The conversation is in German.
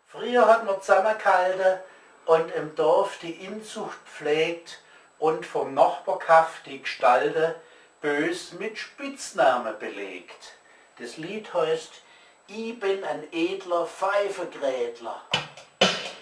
Früher hat man zusammengehalten und im Dorf die Inzucht pflegt und vom Nachbarkaff die Gestalten bös mit Spitznamen belegt. Das Lied heißt: Ich bin ein edler Pfeifegrätler.